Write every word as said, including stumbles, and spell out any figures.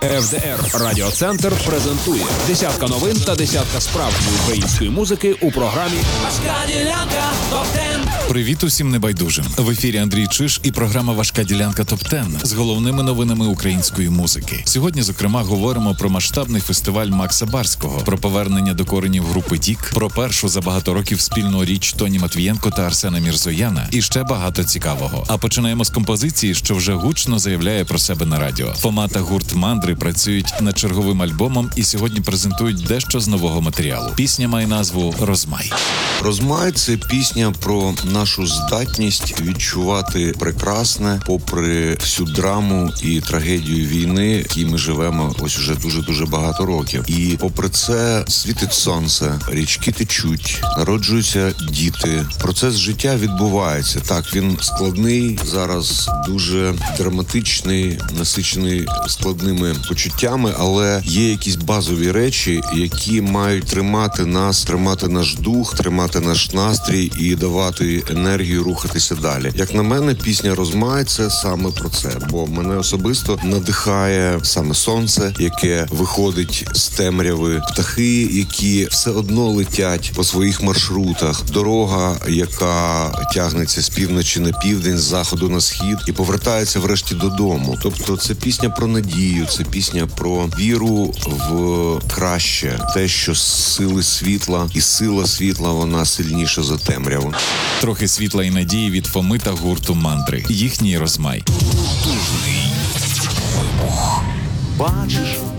еф де ер Радіоцентр презентує десятка новин та десятка справжньої української музики у програмі Важка ділянка топ-десять. Привіт усім небайдужим. В ефірі Андрій Чиж і програма «Важка ділянка топ-десять» з головними новинами української музики. Сьогодні, зокрема, говоримо про масштабний фестиваль Макса Барського, про повернення до коренів групи Дік, про першу за багато років спільну річ Тоні Матвієнко та Арсена Мірзояна і ще багато цікавого. А починаємо з композиції, що вже гучно заявляє про себе на радіо. Фома та гурт «Мандри» працюють над черговим альбомом і сьогодні презентують дещо з нового матеріалу. Пісня має назву «Розмай». «Розмай» – це пісня про нашу здатність відчувати прекрасне, попри всю драму і трагедію війни, в якій ми живемо ось уже дуже-дуже багато років. І попри це світить сонце, річки течуть, народжуються діти. Процес життя відбувається. Так, він складний, зараз дуже драматичний, насичений складними почуттями, але є якісь базові речі, які мають тримати нас, тримати наш дух, тримати наш настрій і давати енергію рухатися далі. Як на мене, пісня «Розмай» – це саме про це, бо мене особисто надихає саме сонце, яке виходить з темряви, птахи, які все одно летять по своїх маршрутах, дорога, яка тягнеться з півночі на південь, з заходу на схід і повертається врешті додому. Тобто це пісня про надію, це пісня про віру в краще, те, що сили світла і сила світла, вона сильніша за темряву. Трохи світла і надії від Фоми та гурту «Мандри». Їхній «Розмай». Бачиш,